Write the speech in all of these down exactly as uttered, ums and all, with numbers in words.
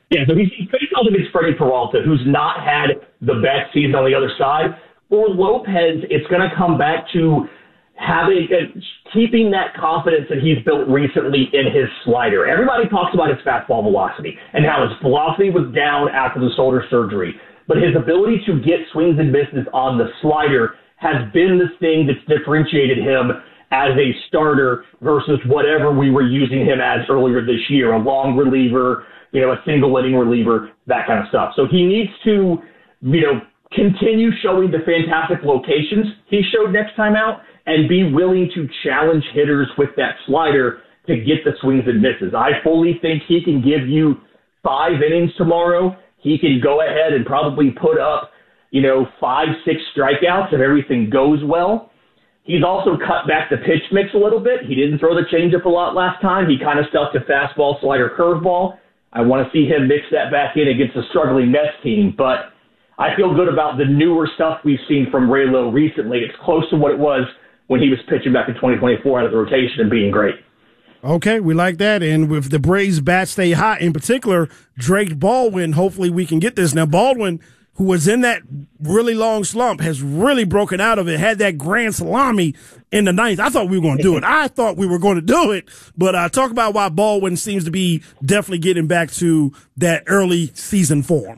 Yeah, so he's, he's faced off against Freddie Peralta, who's not had the best season on the other side. For Lopez, it's going to come back to having uh, keeping that confidence that he's built recently in his slider. Everybody talks about his fastball velocity and how his velocity was down after the shoulder surgery, but his ability to get swings and misses on the slider has been the thing that's differentiated him as a starter versus whatever we were using him as earlier this year, a long reliever, you know, a single inning reliever, that kind of stuff. So he needs to, you know, continue showing the fantastic locations he showed next time out and be willing to challenge hitters with that slider to get the swings and misses. I fully think he can give you five innings tomorrow. He can go ahead and probably put up, you know, five, six strikeouts if everything goes well. He's also cut back the pitch mix a little bit. He didn't throw the changeup a lot last time. He kind of stuck to fastball, slider, curveball. I want to see him mix that back in against a struggling Mets team, but I feel good about the newer stuff we've seen from Raylo recently. It's close to what it was when he was pitching back in twenty twenty-four out of the rotation and being great. Okay, we like that. And with the Braves bats stay hot, in particular, Drake Baldwin, hopefully we can get this. Now, Baldwin, who was in that really long slump, has really broken out of it, had that grand salami in the ninth. I thought we were going to do it. I thought we were going to do it. But uh, talk about why Baldwin seems to be definitely getting back to that early season form.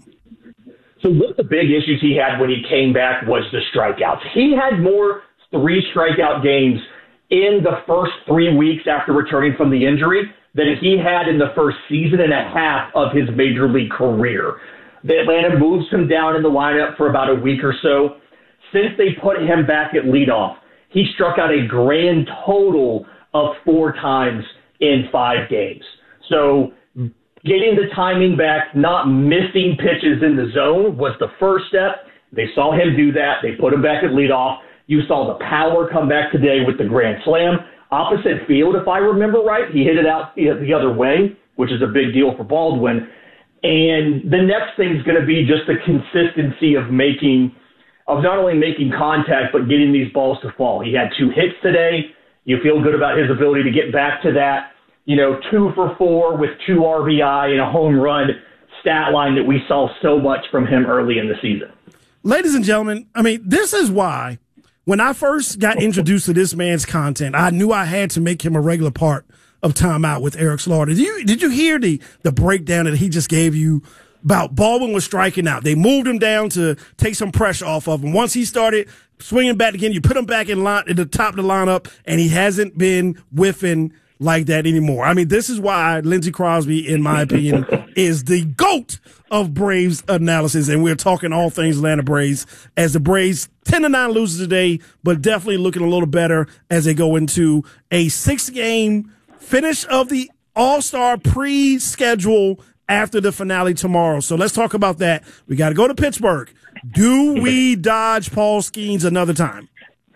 So one of the big issues he had when he came back was the strikeouts. He had more three strikeout games in the first three weeks after returning from the injury than he had in the first season and a half of his major league career. The Atlanta moves him down in the lineup for about a week or so. Since they put him back at leadoff, he struck out a grand total of four times in five games. So getting the timing back, not missing pitches in the zone was the first step. They saw him do that. They put him back at leadoff. You saw the power come back today with the grand slam. Opposite field, if I remember right, he hit it out the other way, which is a big deal for Baldwin. And the next thing is going to be just the consistency of making, of not only making contact, but getting these balls to fall. He had two hits today. You feel good about his ability to get back to that, you know, two for four with two R B I and a home run stat line that we saw so much from him early in the season. Ladies and gentlemen, I mean, this is why when I first got introduced to this man's content, I knew I had to make him a regular part of Time Out with Eric Slaughter. Did you, did you hear the, the breakdown that he just gave you about Baldwin was striking out? They moved him down to take some pressure off of him. Once he started swinging back again, you put him back in line at the top of the lineup, and he hasn't been whiffing like that anymore. I mean, this is why Lindsey Crosby, in my opinion, is the GOAT of Braves analysis, and we're talking all things Atlanta Braves as the Braves ten to nine loses today, but definitely looking a little better as they go into a six-game finish of the All-Star pre-schedule after the finale tomorrow. So let's talk about that. We got to go to Pittsburgh. Do we dodge Paul Skeens another time?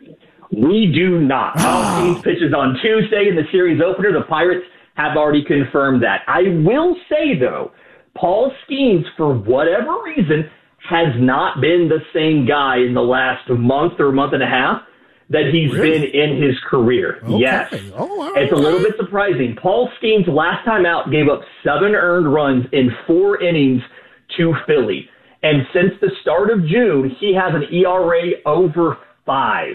We do not. Paul Skeens pitches on Tuesday in the series opener. The Pirates have already confirmed that. I will say, though, Paul Skeens, for whatever reason, has not been the same guy in the last month or month and a half that he's really? been in his career. Okay. Yes. Oh, it's a little bit surprising. Paul Skeens last time out gave up seven earned runs in four innings to Philly. And since the start of June, he has an E R A over five.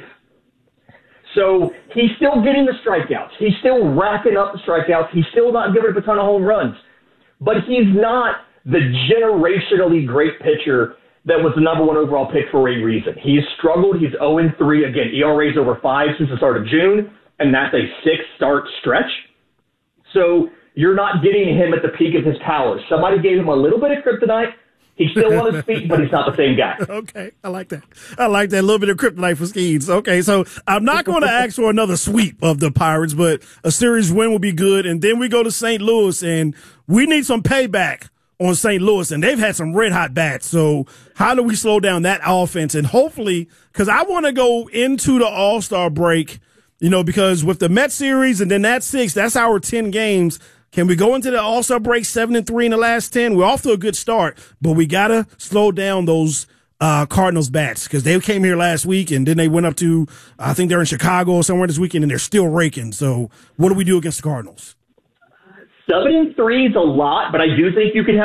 So he's still getting the strikeouts. He's still racking up the strikeouts. He's still not giving up a ton of home runs. But he's not the generationally great pitcher that was the number one overall pick for a reason. He's struggled. He's oh and three. Again, E R A's over five since the start of June, and that's a six-start stretch. So you're not getting him at the peak of his powers. Somebody gave him a little bit of kryptonite. He's still on his feet, but he's not the same guy. Okay, I like that. I like that. A little bit of kryptonite for Skeens. Okay, so I'm not going to ask for another sweep of the Pirates, but a series win will be good. And then we go to Saint Louis, and we need some payback on Saint Louis, and they've had some red-hot bats. So how do we slow down that offense? And hopefully, because I want to go into the All-Star break, you know, because with the Mets series and then that six, that's our ten games. Can we go into the All-Star break seven and three in the last ten? We're off to a good start, but we got to slow down those uh Cardinals bats because they came here last week and then they went up to, I think they're in Chicago or somewhere this weekend, and they're still raking. So what do we do against the Cardinals? Seven and three is a lot, but I do think you can have